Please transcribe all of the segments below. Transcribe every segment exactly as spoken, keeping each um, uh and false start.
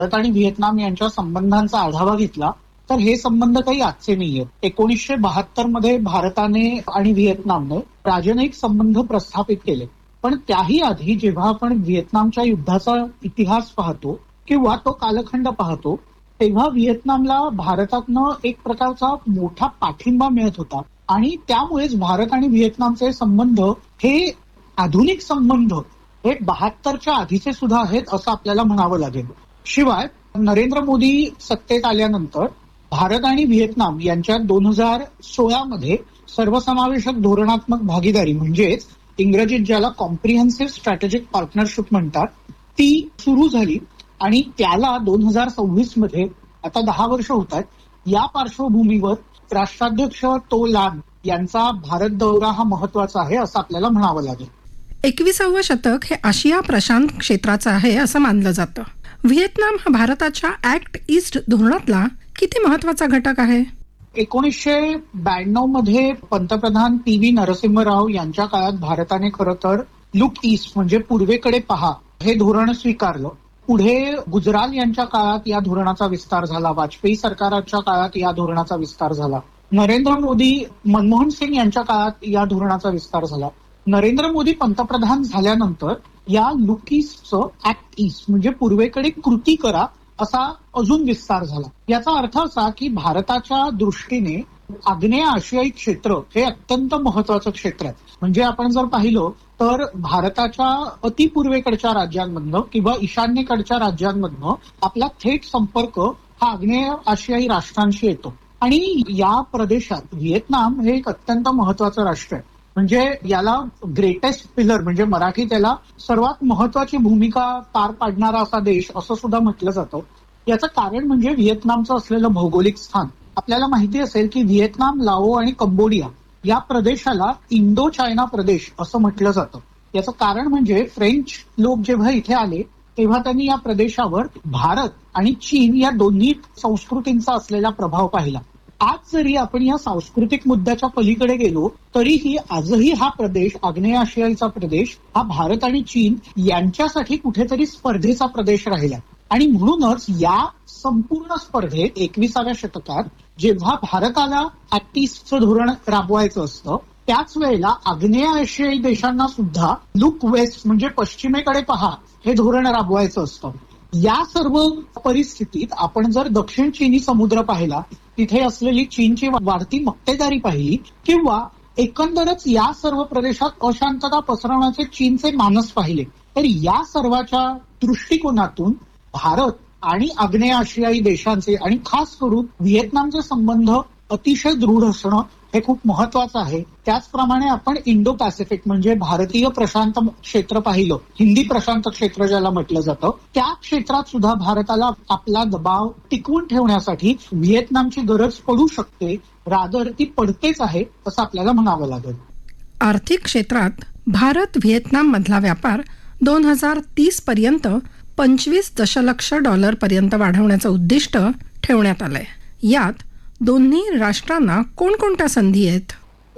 भारत आणि व्हिएतनाम यांच्या संबंधांचा आढावा घेतला तर हे संबंध काही आजचे नाहीयेत. एकोणीसशे बहात्तर मध्ये भारताने आणि व्हिएतनामने राजनयिक संबंध प्रस्थापित केले. पण त्याही आधी जेव्हा आपण व्हिएतनामच्या युद्धाचा इतिहास पाहतो किंवा तो कालखंड पाहतो, तेव्हा व्हिएतनामला भारतातनं एक प्रकारचा मोठा पाठिंबा मिळत होता आणि त्यामुळेच भारत आणि व्हिएतनामचे संबंध हे आधुनिक संबंध हे बहात्तरच्या आधीचे सुद्धा आहेत असं आपल्याला म्हणावं लागेल. शिवाय नरेंद्र मोदी सत्तेत आल्यानंतर भारत आणि व्हिएतनाम यांच्यात दोन हजार सोळा मध्ये सर्वसमावेशक धोरणात्मक भागीदारी म्हणजेच इंग्रजीत ज्याला कॉम्प्रिहेन्सिव्ह स्ट्रॅटेजिक पार्टनरशिप म्हणतात ती सुरू झाली आणि त्याला दोन हजार सव्वीस मध्ये आता दहा वर्ष होत आहेत. या पार्श्वभूमीवर राष्ट्राध्यक्ष तो लाम यांचा भारत दौरा हा महत्वाचा आहे असं आपल्याला म्हणावं लागेल. एकविसावं शतक हे आशिया प्रशांत क्षेत्राचं आहे असं मानलं जातं. व्हिएतनाम हा भारताच्या ऍक्ट ईस्ट धोरणातला किती महत्वाचा घटक आहे? एकोणीसशे ब्याण्णव मध्ये पंतप्रधान पी व्ही नरसिंह राव यांच्या काळात भारताने खरं तर लुक ईस्ट म्हणजे पूर्वेकडे पहा हे धोरण स्वीकारलं. पुढे गुजराल यांच्या काळात या धोरणाचा विस्तार झाला. वाजपेयी सरकारच्या काळात या धोरणाचा विस्तार झाला. नरेंद्र मोदी मनमोहन सिंग यांच्या काळात या धोरणाचा विस्तार झाला. नरेंद्र मोदी पंतप्रधान झाल्यानंतर या लुक ईस्टचं ऍक्ट ईस्ट म्हणजे पूर्वेकडे कृती करा असा अजून विस्तार झाला. याचा अर्थ असा की भारताच्या दृष्टीने आग्नेय आशियाई क्षेत्र हे अत्यंत महत्वाचं क्षेत्र आहे. म्हणजे आपण जर पाहिलं तर भारताच्या अतिपूर्वेकडच्या राज्यांमधनं किंवा ईशान्येकडच्या राज्यांमधनं आपला थेट संपर्क हा आग्नेय आशियाई राष्ट्रांशी येतो आणि या प्रदेशात व्हिएतनाम हे एक अत्यंत महत्वाचं राष्ट्र आहे. म्हणजे याला ग्रेटेस्ट पिलर म्हणजे मराठी त्याला सर्वात महत्वाची भूमिका पार पाडणारा असा देश असं सुद्धा म्हटलं जातं. याचं कारण म्हणजे व्हिएतनामचं असलेलं भौगोलिक स्थान. आपल्याला माहिती असेल की व्हिएतनाम, लाओ आणि कंबोडिया या प्रदेशाला इंडो चायना प्रदेश असं म्हटलं जातं. याचं कारण म्हणजे फ्रेंच लोक जेव्हा इथे आले तेव्हा त्यांनी या प्रदेशावर भारत आणि चीन या दोन्ही संस्कृतींचा असलेला प्रभाव पाहिला. आज जरी आपण या सांस्कृतिक मुद्द्याच्या पलीकडे गेलो तरीही आजही हा प्रदेश आग्नेय आशियाचा प्रदेश हा भारत आणि चीन यांच्यासाठी कुठेतरी स्पर्धेचा प्रदेश राहिला आणि म्हणूनच या संपूर्ण स्पर्धेत एकविसाव्या शतकात जेव्हा भारताला ऍक्ट ईस्टचं धोरण राबवायचं असतं त्याच वेळेला आग्नेय आशियाई देशांना सुद्धा लुक वेस्ट म्हणजे पश्चिमेकडे पहा हे धोरण राबवायचं असतं. या सर्व परिस्थितीत आपण जर दक्षिण चीनी समुद्र पाहिला, तिथे असलेली चीनची वाढती मक्तेदारी पाहिली किंवा एकंदरच या सर्व प्रदेशात अशांतता पसरवण्याचे चीनचे मानस पाहिले तर या सर्वाच्या दृष्टिकोनातून भारत आणि आग्नेय आशियाई देशांचे आणि खास करून व्हिएतनामचे संबंध अतिशय दृढ असणं हे खूप महत्वाचं आहे. त्याचप्रमाणे आपण इंडो पॅसिफिक म्हणजे भारतीय प्रशांत क्षेत्र पाहिलं, हिंदी प्रशांत क्षेत्र ज्याला म्हटलं जातं, त्या क्षेत्रात सुद्धा भारताला आपला दबाव टिकवून ठेवण्यासाठी व्हिएतनामची गरज पडू शकते. रादर ती पडतेच आहे असं आपल्याला म्हणावं लागेल. आर्थिक क्षेत्रात भारत व्हिएतनाम मधला व्यापार दोन हजार तीस पर्यंत पंचवीस दशलक्ष डॉलर पर्यंत वाढवण्याचं उद्दिष्ट ठेवण्यात आलंय. यात दोन्ही राष्ट्रांना कोणकोणत्या संधी आहेत?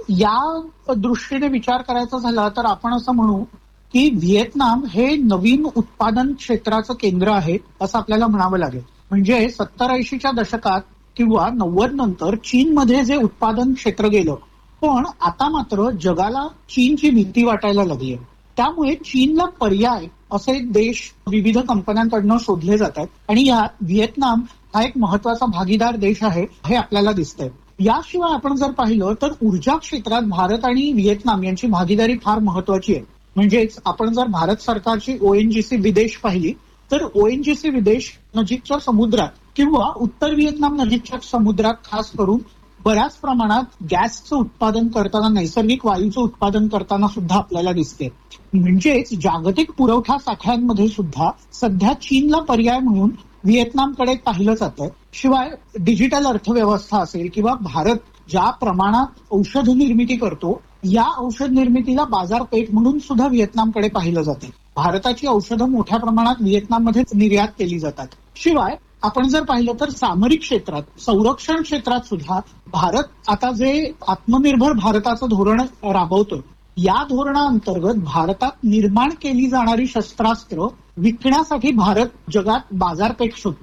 या दृष्टीने विचार करायचा झाला तर आपण असं म्हणू की व्हिएतनाम हे नवीन उत्पादन क्षेत्राचं केंद्र आहे असं आपल्याला म्हणावं लागेल. म्हणजे सत्तर ऐंशीच्या दशकात किंवा नव्वद नंतर चीनमध्ये जे उत्पादन क्षेत्र गेलं, पण आता मात्र जगाला चीनची भीती वाटायला लागली आहे. त्यामुळे चीनला पर्याय असे देश विविध कंपन्यांकडनं शोधले जातात आणि यात व्हिएतनाम हा एक महत्वाचा भागीदार देश आहे हे आपल्याला दिसतंय. याशिवाय आपण जर पाहिलं तर ऊर्जा क्षेत्रात भारत आणि व्हिएतनाम यांची भागीदारी फार महत्वाची आहे. म्हणजेच आपण जर भारत सरकारची ओएनजीसी विदेश पाहिली तर ओएनजीसी विदेश नजीकच्या समुद्रात किंवा उत्तर व्हिएतनाम नजीकच्या समुद्रात खास करून बऱ्याच प्रमाणात गॅसचं उत्पादन करताना, नैसर्गिक वायूचं उत्पादन करताना सुद्धा आपल्याला दिसते. म्हणजेच जागतिक पुरवठा साखळ्यांमध्ये सुद्धा सध्या चीनला पर्याय म्हणून व्हिएतनामकडे पाहिलं जातं. शिवाय डिजिटल अर्थव्यवस्था असेल किंवा भारत ज्या प्रमाणात औषध निर्मिती करतो या औषध निर्मितीला बाजारपेठ म्हणून सुद्धा व्हिएतनामकडे पाहिलं जाते. भारताची औषधं मोठ्या प्रमाणात व्हिएतनाममध्ये निर्यात केली जातात. शिवाय आपण जर पाहिलं तर सामरिक क्षेत्रात, संरक्षण क्षेत्रात सुद्धा भारत आता जे आत्मनिर्भर भारताचं धोरण राबवतो या धोरणाअंतर्गत भारतात निर्माण केली जाणारी शस्त्रास्त्र विकण्यासाठी भारत जगात बाजारपेठ शोधतो.